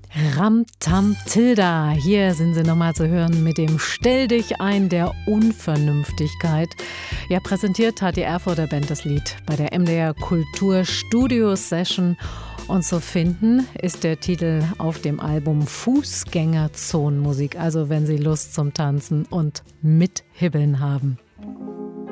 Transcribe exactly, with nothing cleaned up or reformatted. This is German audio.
Ram Tam Tilda, hier sind sie nochmal zu hören mit dem Stell dich ein der Unvernünftigkeit. Ja, präsentiert hat die Erfurter Band das Lied bei der M D R Kultur Studio Session und zu finden ist der Titel auf dem Album Fußgängerzonenmusik, also wenn Sie Lust zum Tanzen und Mithibbeln haben.